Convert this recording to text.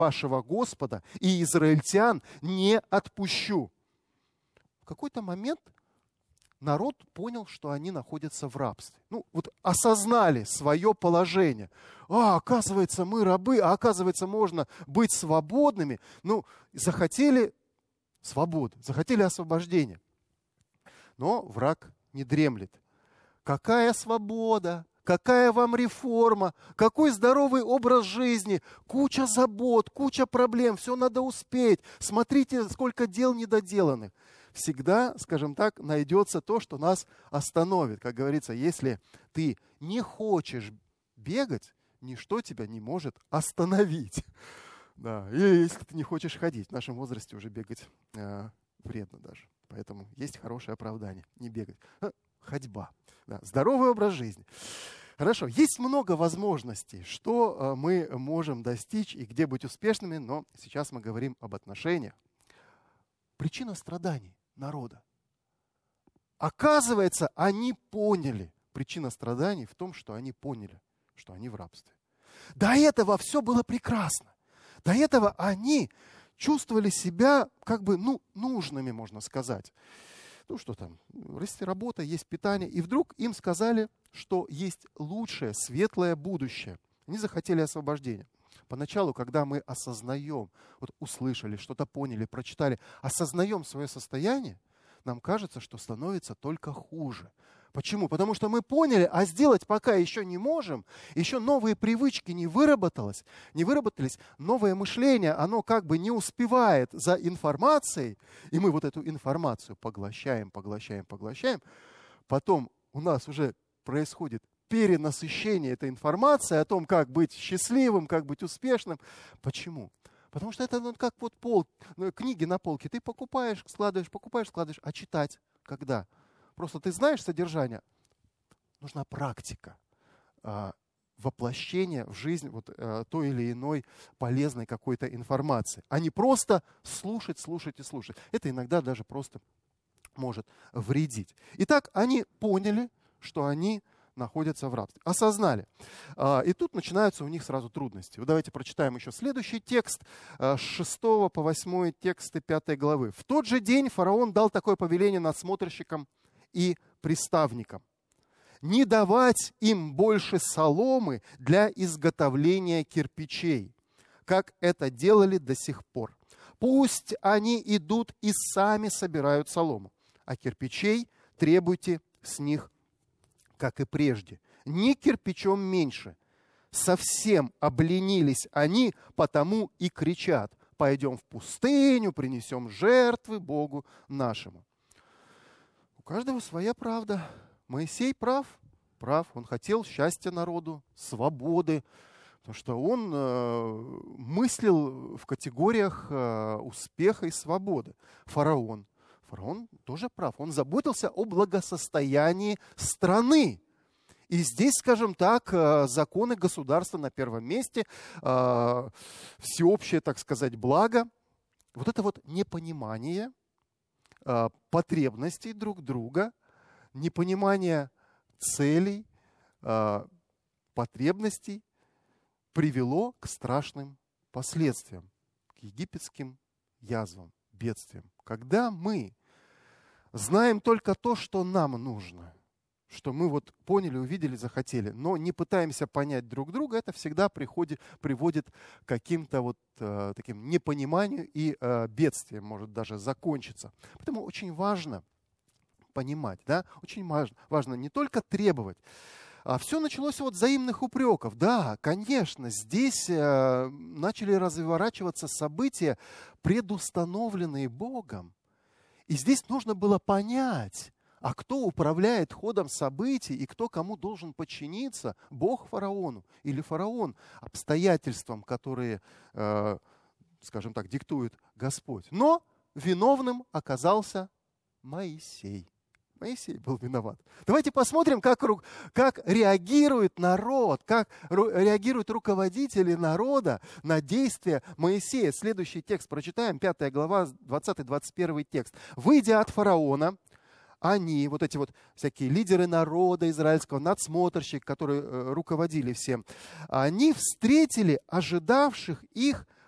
вашего Господа и израильтян не отпущу». В какой-то момент народ понял, что они находятся в рабстве. Осознали свое положение. Оказывается, мы рабы, оказывается, можно быть свободными. Захотели свободы, захотели освобождения. Но враг не дремлет. Какая свобода? Какая вам реформа? Какой здоровый образ жизни? Куча забот, куча проблем, все надо успеть. Смотрите, сколько дел недоделанных. Всегда, скажем так, найдется то, что нас остановит. Как говорится, если ты не хочешь бегать, ничто тебя не может остановить. Да. Или если ты не хочешь ходить. В нашем возрасте уже бегать вредно даже. Поэтому есть хорошее оправдание. Не бегать. Ходьба. Да. Здоровый образ жизни. Хорошо. Есть много возможностей, что мы можем достичь и где быть успешными, но сейчас мы говорим об отношениях. Причина страданий народа. Оказывается, они поняли. Причина страданий в том, что они поняли, что они в рабстве. До этого все было прекрасно. До этого они чувствовали себя нужными, можно сказать. Что там, есть работа, есть питание. И вдруг им сказали, что есть лучшее, светлое будущее. Они захотели освобождения. Поначалу, когда мы осознаем, услышали, что-то поняли, прочитали, осознаем свое состояние, нам кажется, что становится только хуже. Почему? Потому что мы поняли, а сделать пока еще не можем, еще новые привычки не выработались, новое мышление, оно не успевает за информацией, и мы эту информацию поглощаем. Потом у нас уже происходит перенасыщение этой информации о том, как быть счастливым, как быть успешным. Почему? Потому что это как книги на полке. Ты покупаешь, складываешь, а читать когда? Просто ты знаешь содержание. Нужна практика, воплощение в жизнь той или иной полезной какой-то информации, а не просто слушать. Это иногда даже просто может вредить. Итак, они поняли, что они находятся в рабстве. Осознали. И тут начинаются у них сразу трудности. Давайте прочитаем еще следующий текст, с 6 по 8 тексты 5 главы. «В тот же день фараон дал такое повеление надсмотрщикам и приставникам: не давать им больше соломы для изготовления кирпичей, как это делали до сих пор. Пусть они идут и сами собирают солому, а кирпичей требуйте с них, как и прежде, ни кирпичом меньше. Совсем обленились они, потому и кричат: пойдем в пустыню, принесем жертвы Богу нашему». У каждого своя правда. Моисей прав. Он хотел счастья народу, свободы, потому что он мыслил в категориях успеха и свободы. Фараон тоже прав. Он заботился о благосостоянии страны. И здесь, скажем так, законы государства на первом месте, всеобщее, так сказать, благо. Это непонимание потребностей друг друга, непонимание целей, потребностей привело к страшным последствиям, к египетским язвам, бедствиям. Когда мы знаем только то, что нам нужно, что мы поняли, увидели, захотели, но не пытаемся понять друг друга, это всегда приводит к каким-то таким непониманию и бедствием может даже закончиться. Поэтому очень важно понимать, очень важно не только требовать. Все началось с взаимных упреков. Да, конечно, здесь начали разворачиваться события, предустановленные Богом. И здесь нужно было понять, а кто управляет ходом событий и кто кому должен подчиниться? Бог фараону или фараон обстоятельствам, которые, скажем так, диктует Господь. Но виновным оказался Моисей. Моисей был виноват. Давайте посмотрим, как реагирует народ, как реагируют руководители народа на действия Моисея. Следующий текст прочитаем, 5 глава, 20-21 текст. «Выйдя от фараона, они, эти всякие лидеры народа израильского, надсмотрщик, которые руководили всем, они встретили ожидавших их